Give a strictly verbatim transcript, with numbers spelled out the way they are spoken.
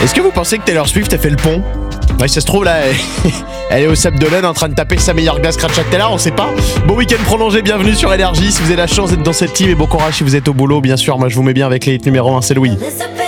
Est-ce que vous pensez que Taylor Swift a fait le pont? Ouais, ça se trouve là, elle, elle est au Sable d'Olonne en train de taper sa meilleure glace Scratch Taylor, on sait pas. Bon week-end prolongé, bienvenue sur Énergie. Si vous avez la chance d'être dans cette team, et bon courage si vous êtes au boulot, bien sûr. Moi je vous mets bien avec les hits numéro un, c'est Louis.